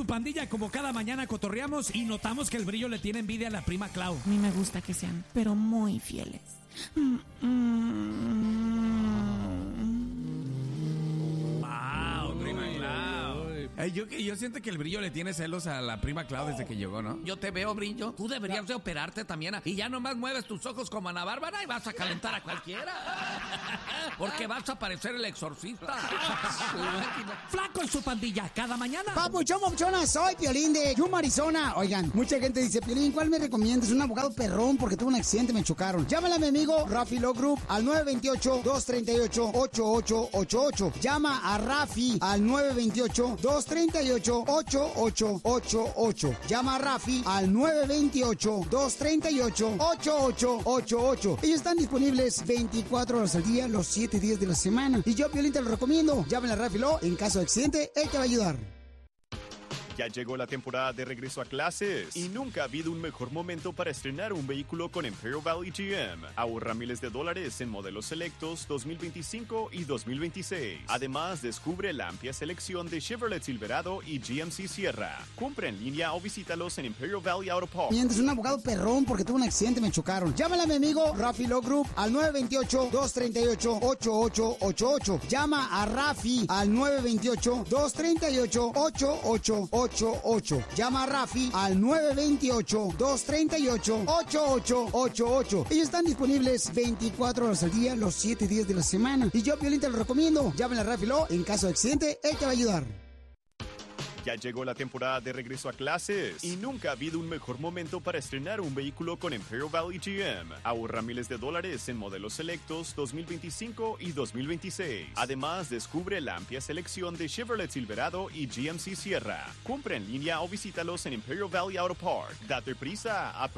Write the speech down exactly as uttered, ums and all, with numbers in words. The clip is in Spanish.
pandilla, como cada mañana cotorreamos y notamos que el Brillo le tiene envidia a la prima Clau. A mí me gusta que sean, pero muy fieles. Mm, mm. Wow, prima Clau. Eh, yo, yo siento que el Brillo le tiene celos a la prima Clau desde que llegó, ¿no? Yo te veo, Brillo. Tú deberías de operarte también. Y ya nomás mueves tus ojos como Ana Bárbara y vas a calentar a cualquiera. Porque vas a parecer el exorcista. Flaco en su pandilla, cada mañana. Papuchón, papuchona, soy Piolín de Yuma, Arizona. Oigan, mucha gente dice, Piolín, ¿cuál me recomiendas? Un abogado perrón porque tuve un accidente, me chocaron. Llámale a mi amigo Rafi Law Group al nueve dos ocho, dos tres ocho, ocho ocho ocho ocho. Llama a Rafi al nueve dos ocho, dos tres ocho, ocho ocho ocho ocho. Llama a Rafi al nueve dos ocho, dos tres ocho, ocho ocho ocho ocho. Ellos están disponibles veinticuatro horas al día, los siete días de la semana. Y yo, Piolín, te lo recomiendo. Llámale a Rafi Law. En caso de accidente, él te va a ayudar. Ya llegó la temporada de regreso a clases y nunca ha habido un mejor momento para estrenar un vehículo con Imperial Valley G M. Ahorra miles de dólares en modelos selectos dos mil veinticinco y dos mil veintiséis. Además, descubre la amplia selección de Chevrolet Silverado y G M C Sierra. Compra en línea o visítalos en Imperial Valley Auto Parts. Mientras un abogado perrón porque tuve un accidente, me chocaron. Llámale a mi amigo Rafi Law Group al nueve dos ocho, dos tres ocho, ocho ocho ocho ocho. Llama a Rafi al nueve dos ocho, dos tres ocho, ocho ocho ocho ocho. Llama a Rafi al nueve dos ocho, dos tres ocho, ocho ocho ocho ocho. Ellos están disponibles veinticuatro horas al día, los siete días de la semana. Y yo, Piolín, te lo recomiendo. Llámale a Rafi Law. En caso de accidente, él te va a ayudar. Ya llegó la temporada de regreso a clases y nunca ha habido un mejor momento para estrenar un vehículo con Imperial Valley G M. Ahorra miles de dólares en modelos selectos dos mil veinticinco y dos mil veintiséis. Además, descubre la amplia selección de Chevrolet Silverado y G M C Sierra. Compra en línea o visítalos en Imperial Valley Auto Parts. Date prisa,